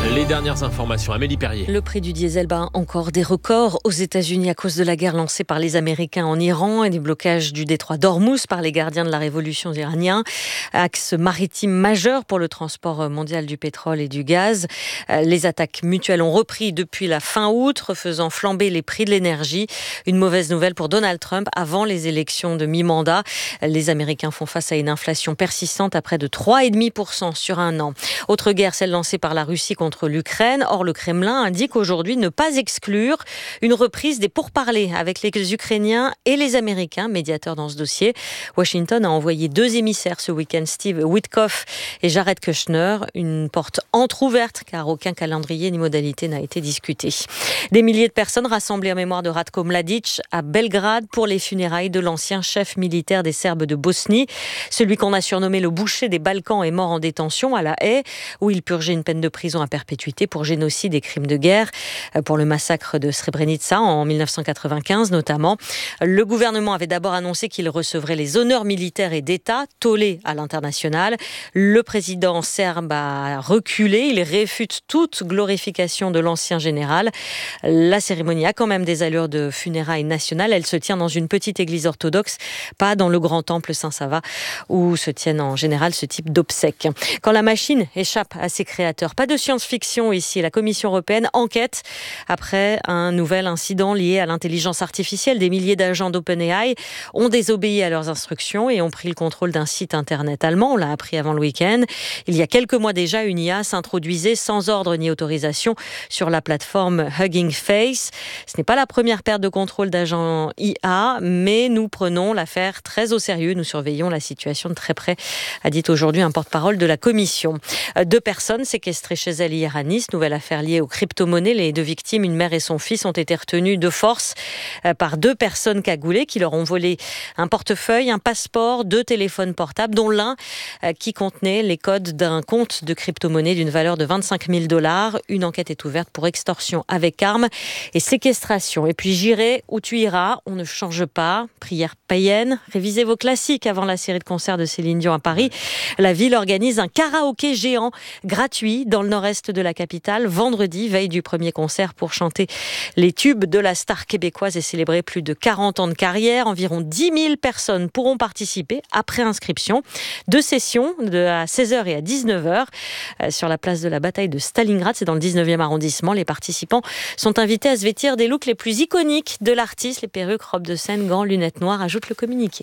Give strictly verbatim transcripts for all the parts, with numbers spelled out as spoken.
Les dernières informations, Amélie Perrier. Le prix du diesel bat encore des records aux États-Unis à cause de la guerre lancée par les Américains en Iran et des blocages du détroit d'Ormuz par les gardiens de la révolution iranien. Axe maritime majeur pour le transport mondial du pétrole et du gaz. Les attaques mutuelles ont repris depuis la fin août, faisant flamber les prix de l'énergie. Une mauvaise nouvelle pour Donald Trump avant les élections de mi-mandat. Les Américains font face à une inflation persistante à près de trois virgule cinq pour cent sur un an. Autre guerre, celle lancée par la Russie contre l'Ukraine. Or, le Kremlin indique aujourd'hui ne pas exclure une reprise des pourparlers avec les Ukrainiens et les Américains, médiateurs dans ce dossier. Washington a envoyé deux émissaires ce week-end, Steve Witkoff et Jared Kushner. Une porte entrouverte car aucun calendrier ni modalité n'a été discuté. Des milliers de personnes rassemblées en mémoire de Ratko Mladic à Belgrade pour les funérailles de l'ancien chef militaire des Serbes de Bosnie. Celui qu'on a surnommé le boucher des Balkans est mort en détention à La Haye, où il purgeait une peine de prison à perpétuité pour génocide et crimes de guerre, pour le massacre de Srebrenica en dix-neuf cent quatre-vingt-quinze notamment. Le gouvernement avait d'abord annoncé qu'il recevrait les honneurs militaires et d'État, tollés à l'international. Le président serbe a reculé, il réfute toute glorification de l'ancien général. La cérémonie a quand même des allures de funérailles nationales. Elle se tient dans une petite église orthodoxe, pas dans le grand temple Saint-Sava, où se tiennent en général ce type d'obsèques. Quand la machine échappe à ses créateurs, pas de science-fiction ici. La Commission européenne enquête après un nouvel incident lié à l'intelligence artificielle. Des milliers d'agents d'OpenAI ont désobéi à leurs instructions et ont pris le contrôle d'un site internet allemand. On l'a appris avant le week-end. Il y a quelques mois déjà, une I A s'introduisait sans ordre ni autorisation sur la plateforme Hugging Face. Ce n'est pas la première perte de contrôle d'agents I A, mais nous prenons l'affaire très au sérieux. Nous surveillons la situation de très près, a dit aujourd'hui un porte-parole de la Commission. Deux personnes séquestrées chez elles hier à Nice. Nouvelle affaire liée aux crypto-monnaies. Les deux victimes, une mère et son fils, ont été retenues de force par deux personnes cagoulées qui leur ont volé un portefeuille, un passeport, deux téléphones portables, dont l'un qui contenait les codes d'un compte de crypto-monnaie d'une valeur de vingt-cinq mille dollars. Une enquête est ouverte pour extorsion avec arme et séquestration. Et puis j'irai où tu iras, on ne change pas. Prière païenne, révisez vos classiques avant la série de concerts de Céline Dion à Paris. La ville organise un karaoké géant gratuit dans le nord-est de la capitale, vendredi, veille du premier concert pour chanter les tubes de la star québécoise et célébrer plus de quarante ans de carrière. Environ dix mille personnes pourront participer après inscription. Deux sessions de à seize heures et à dix-neuf heures sur la place de la bataille de Stalingrad, c'est dans le dix-neuvième arrondissement. Les participants sont invités à se vêtir des looks les plus iconiques de l'artiste, les perruques, robes de scène, gants, lunettes noires, ajoute le communiqué.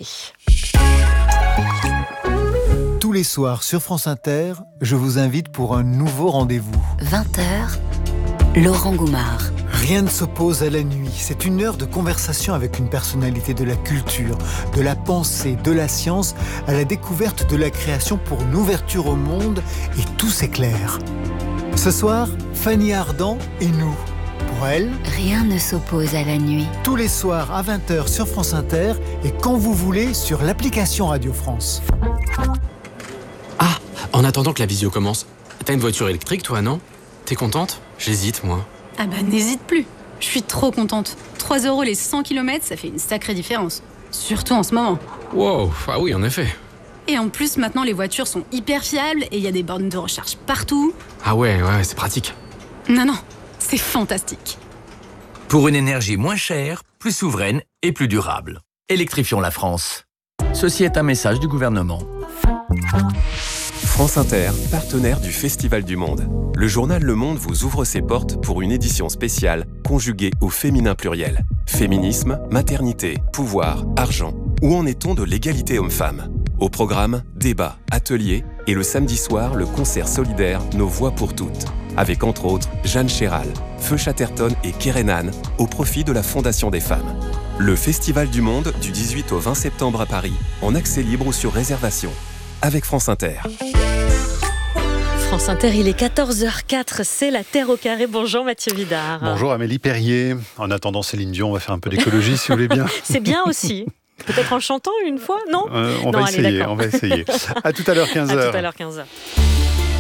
Tous les soirs sur France Inter, je vous invite pour un nouveau rendez-vous. vingt heures, Laurent Goumard. Rien ne s'oppose à la nuit. C'est une heure de conversation avec une personnalité de la culture, de la pensée, de la science, à la découverte de la création pour une ouverture au monde, et tout s'éclaire. Ce soir, Fanny Ardant et nous. Pour elle, rien ne s'oppose à la nuit. Tous les soirs à vingt heures sur France Inter et quand vous voulez sur l'application Radio France. Ah, en attendant que la visio commence, t'as une voiture électrique toi, non? T'es contente? J'hésite, moi. Ah bah n'hésite plus, je suis trop contente. trois euros les cent kilomètres, ça fait une sacrée différence. Surtout en ce moment. Wow, ah oui, en effet. Et en plus, maintenant, les voitures sont hyper fiables et il y a des bornes de recharge partout. Ah ouais, ouais, c'est pratique. Non, non, c'est fantastique. Pour une énergie moins chère, plus souveraine et plus durable. Électrifions la France. Ceci est un message du gouvernement. France Inter, partenaire du Festival du Monde. Le journal Le Monde vous ouvre ses portes pour une édition spéciale conjuguée au féminin pluriel. Féminisme, maternité, pouvoir, argent. Où en est-on de l'égalité homme-femme? Au programme, débats, ateliers et le samedi soir, le concert solidaire Nos Voix pour toutes. Avec entre autres Jeanne Chéral, Feu Chatterton et Kerenan au profit de la Fondation des femmes. Le Festival du Monde du dix-huit au vingt septembre à Paris, en accès libre ou sur réservation. Avec France Inter. France Inter, il est quatorze heures quatre, c'est la Terre au carré. Bonjour Mathieu Vidard. Bonjour Amélie Perrier. En attendant Céline Dion, on va faire un peu d'écologie si vous voulez bien. C'est bien aussi. Peut-être en chantant une fois, non euh, on, non, va allez, essayer, on va essayer. À tout à l'heure quinze heures. À tout à l'heure quinze heures.